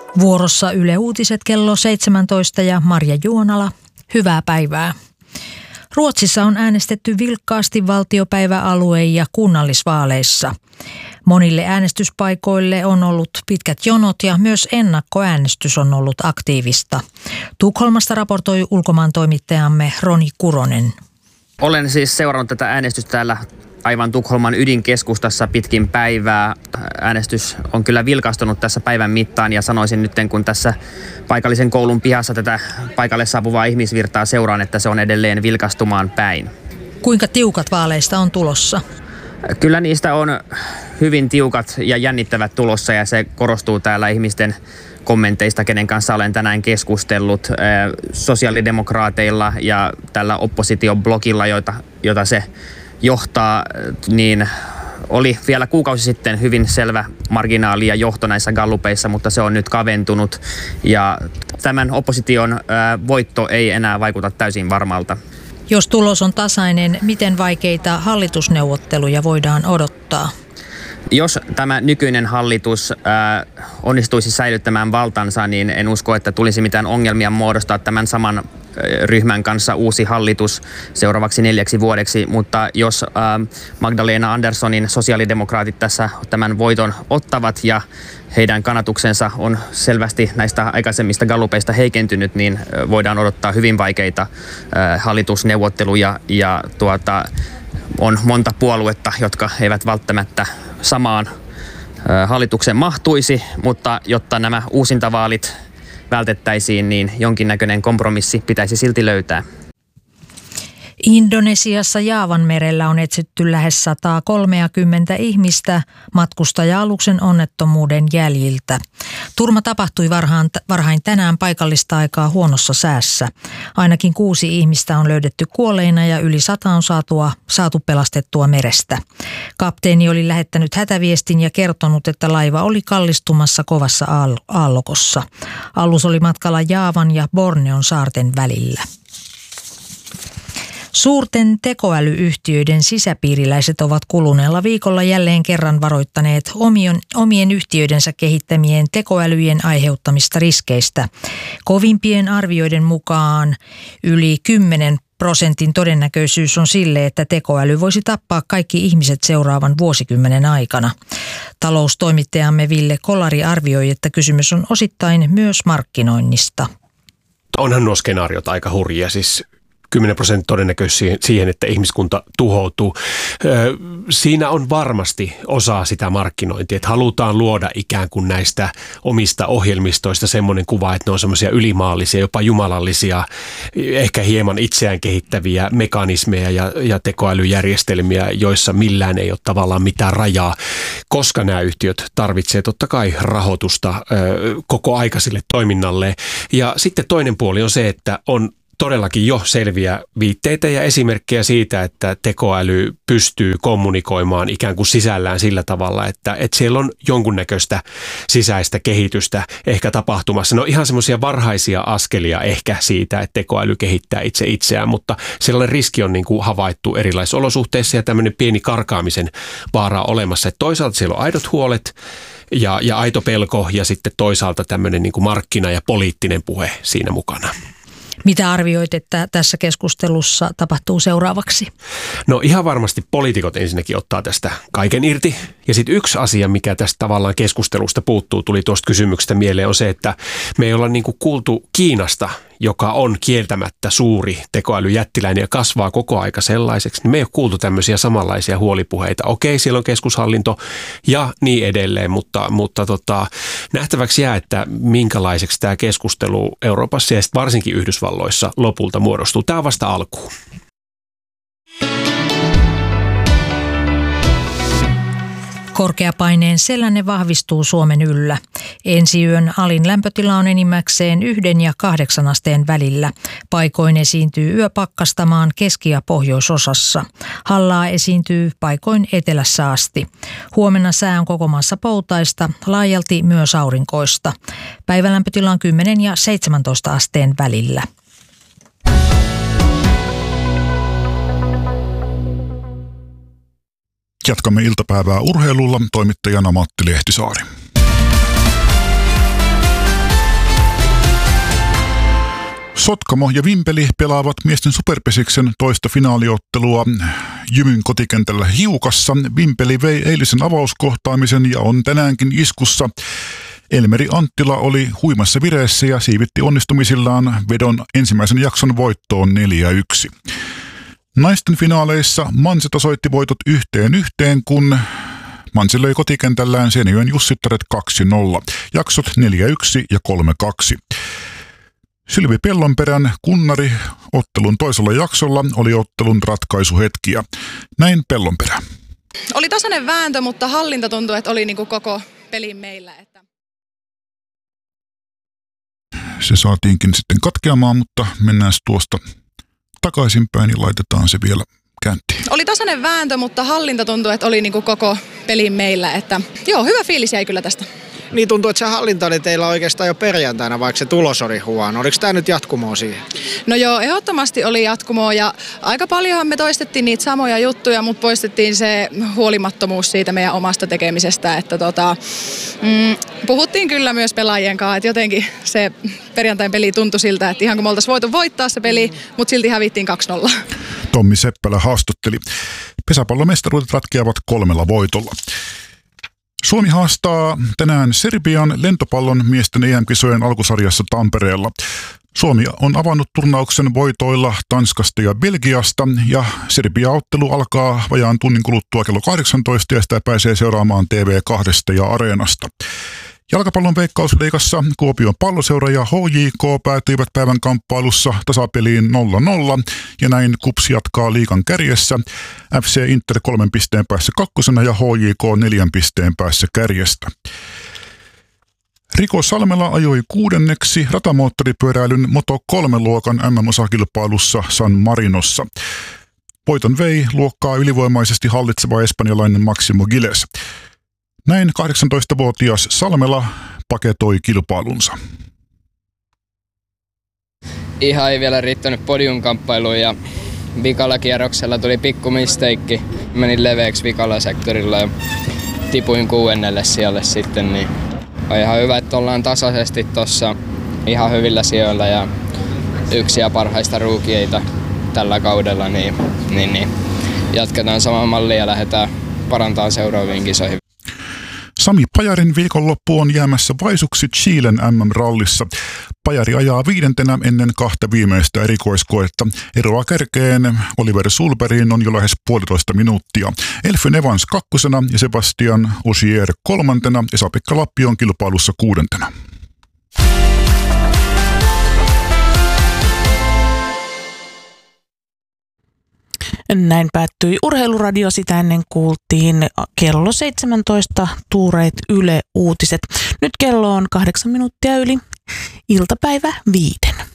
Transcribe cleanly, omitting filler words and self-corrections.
Vuorossa Yle Uutiset kello 17 ja Marja Juonala. Hyvää päivää. Ruotsissa on äänestetty vilkkaasti valtiopäiväalue- ja kunnallisvaaleissa. Monille äänestyspaikoille on ollut pitkät jonot ja myös ennakkoäänestys on ollut aktiivista. Tukholmasta raportoi ulkomaantoimittajamme Roni Kuronen. Olen siis seurannut tätä äänestystä täällä aivan Tukholman ydinkeskustassa pitkin päivää. Äänestys on kyllä vilkastunut tässä päivän mittaan ja sanoisin nyt, kun tässä paikallisen koulun pihassa tätä paikalle saapuvaa ihmisvirtaa seuraan, että se on edelleen vilkastumaan päin. Kuinka tiukat vaaleista on tulossa? Kyllä niistä on hyvin tiukat ja jännittävät tulossa ja se korostuu täällä ihmisten kommenteista, kenen kanssa olen tänään keskustellut. Sosiaalidemokraateilla ja tällä oppositioblogilla, jota se johtaa, niin oli vielä kuukausi sitten hyvin selvä marginaali ja johto näissä gallupeissa, mutta se on nyt kaventunut ja tämän opposition voitto ei enää vaikuta täysin varmalta. Jos tulos on tasainen, miten vaikeita hallitusneuvotteluja voidaan odottaa? Jos tämä nykyinen hallitus onnistuisi säilyttämään valtansa, niin en usko, että tulisi mitään ongelmia muodostaa tämän saman ryhmän kanssa uusi hallitus seuraavaksi 4 vuodeksi, mutta jos Magdalena Anderssonin sosiaalidemokraatit tässä tämän voiton ottavat ja heidän kannatuksensa on selvästi näistä aikaisemmista gallupeista heikentynyt, niin voidaan odottaa hyvin vaikeita hallitusneuvotteluja ja on monta puoluetta, jotka eivät välttämättä samaan hallitukseen mahtuisi, mutta jotta nämä uusintavaalit vältettäisiin, niin jonkinnäköinen kompromissi pitäisi silti löytää. Indonesiassa Jaavanmerellä on etsitty lähes 130 ihmistä matkustaja-aluksen onnettomuuden jäljiltä. Turma tapahtui varhain tänään paikallista aikaa huonossa säässä. Ainakin 6 ihmistä on löydetty kuolleina ja yli 100 on saatu pelastettua merestä. Kapteeni oli lähettänyt hätäviestin ja kertonut, että laiva oli kallistumassa kovassa aallokossa. Alus oli matkalla Jaavan ja Borneon saarten välillä. Suurten tekoälyyhtiöiden sisäpiiriläiset ovat kuluneella viikolla jälleen kerran varoittaneet omien yhtiöidensä kehittämien tekoälyjen aiheuttamista riskeistä. Kovimpien arvioiden mukaan yli 10% todennäköisyys on sille, että tekoäly voisi tappaa kaikki ihmiset seuraavan vuosikymmenen aikana. Taloustoimittajamme Ville Kolari arvioi, että kysymys on osittain myös markkinoinnista. Onhan nuo skenaariot aika hurjia, siis 10% todennäköisyys siihen, että ihmiskunta tuhoutuu. Siinä on varmasti osa sitä markkinointia, että halutaan luoda ikään kuin näistä omista ohjelmistoista semmoinen kuva, että ne on semmoisia ylimaallisia, jopa jumalallisia, ehkä hieman itseään kehittäviä mekanismeja ja tekoälyjärjestelmiä, joissa millään ei ole tavallaan mitään rajaa, koska nämä yhtiöt tarvitsevat totta kai rahoitusta koko aikaiselle toiminnalle. Ja sitten toinen puoli on se, että on todellakin jo selviä viitteitä ja esimerkkejä siitä, että tekoäly pystyy kommunikoimaan ikään kuin sisällään sillä tavalla, että siellä on jonkunnäköistä sisäistä kehitystä ehkä tapahtumassa. No ihan semmoisia varhaisia askelia ehkä siitä, että tekoäly kehittää itseään, mutta sellainen riski on niin kuin havaittu erilaisissa olosuhteissa ja tämmöinen pieni karkaamisen vaara olemassa. Että toisaalta siellä on aidot huolet ja aito pelko ja sitten toisaalta tämmöinen niin kuin markkina- ja poliittinen puhe siinä mukana. Mitä arvioit, että tässä keskustelussa tapahtuu seuraavaksi? No ihan varmasti poliitikot ensinnäkin ottaa tästä kaiken irti. Ja sitten yksi asia, mikä tästä tavallaan keskustelusta puuttuu, tuli tuosta kysymyksestä mieleen, on se, että me ei olla niin kuin kuultu Kiinasta, joka on kieltämättä suuri tekoälyjättiläinen ja kasvaa koko aika sellaiseksi. Niin me ei ole kuultu tämmöisiä samanlaisia huolipuheita. Okei, siellä on keskushallinto ja niin edelleen, mutta nähtäväksi jää, että minkälaiseksi tämä keskustelu Euroopassa ja varsinkin Yhdysvalloissa lopulta muodostuu. Tämä on vasta alkuun. Korkeapaineen selänne vahvistuu Suomen yllä. Ensi yön alin lämpötila on enimmäkseen 1 ja 8 asteen välillä. Paikoin esiintyy yöpakkastamaan keski- ja pohjoisosassa. Hallaa esiintyy paikoin etelässä asti. Huomenna sää on koko maassa poutaista, laajalti myös aurinkoista. Päivälämpötila on 10 ja 17 asteen välillä. Jatkamme iltapäivää urheilulla, toimittajana Matti Lehtisaari. Sotkamo ja Vimpeli pelaavat miesten superpesiksen toista finaaliottelua Jymyn kotikentällä Hiukassa. Vimpeli vei eilisen avauskohtaamisen ja on tänäänkin iskussa. Elmeri Anttila oli huimassa vireessä ja siivitti onnistumisillaan vedon ensimmäisen jakson voittoon 4-1. Naisten finaaleissa Manse tasoitti voitot 1-1, kun Manse löi kotikentällään Seinäjoen Jussittaret 2-0. Jaksot 4-1 ja 3-2. Sylvi Pellonperän kunnari ottelun toisella jaksolla oli ottelun ratkaisuhetkiä. Näin Pellonperä. Oli tasainen vääntö, mutta hallinta tuntui, että oli niinku koko pelin meillä. Se saatiinkin sitten katkeamaan, mutta mennään tuosta takaisinpäin ja laitetaan se vielä käyntiin. Oli tasainen vääntö, mutta hallinta tuntui, että oli niinku koko pelin meillä. Joo, hyvä fiilis jäi kyllä tästä. Niin tuntuu, että se hallinta oli teillä oikeastaan jo perjantaina, vaikka se tulos oli huono. Oliko tämä nyt jatkumoa siihen? No joo, ehdottomasti oli jatkumoa ja aika paljonhan me toistettiin niitä samoja juttuja, mutta poistettiin se huolimattomuus siitä meidän omasta tekemisestä. Että puhuttiin kyllä myös pelaajien kanssa, että jotenkin se perjantain peli tuntui siltä, että ihan kun me oltaisiin voitu voittaa se peli, mutta silti hävittiin 2-0. Tommi Seppälä haastatteli. Pesäpallomestaruudet ratkeavat 3 voitolla. Suomi haastaa tänään Serbian lentopallon miesten EM-kisojen alkusarjassa Tampereella. Suomi on avannut turnauksen voitoilla Tanskasta ja Belgiasta ja Serbia-ottelu alkaa vajaan tunnin kuluttua kello 18 ja sitä pääsee seuraamaan TV2 ja Areenasta. Jalkapallon veikkausliigassa Kuopion Palloseura ja HJK päätyivät päivän kamppailussa tasapeliin 0-0 ja näin KuPS jatkaa liigan kärjessä. FC Inter 3 pisteen päässä kakkosena ja HJK 4 pisteen päässä kärjestä. Riko Salmela ajoi 6. ratamoottoripyöräilyn Moto3-luokan MM-osakilpailussa San Marinossa. Voiton vei luokkaa ylivoimaisesti hallitseva espanjalainen Máximo Giles. Näin 18-vuotias Salmela paketoi kilpailunsa. Ihan ei vielä riittänyt podiumkamppailuun ja vikalla kierroksella tuli pikku misteikki. Menin leveäksi vikalla sektorilla ja tipuin 6. sijalle sitten. Niin on ihan hyvä, että ollaan tasaisesti tuossa ihan hyvillä sijoilla ja yksi parhaista ruukieita tällä kaudella. Niin jatketaan samaa mallia ja lähdetään parantamaan seuraaviin kisoihin. Sami Pajarin viikonloppu on jäämässä vaisuksi Chilen MM-rallissa. Pajari ajaa 5. ennen 2 viimeistä erikoiskoetta. Eroa kärkeen Oliver Sulbergiin on jo lähes 1,5 minuuttia. Elfyn Evans 2. ja Sebastian Ogier 3. Esa-Pekka Lappi on kilpailussa 6. Näin päättyi Urheiluradio, sitä ennen kuultiin kello 17 tuureet Yle Uutiset. Nyt kello on 8 minuuttia yli iltapäivä 5.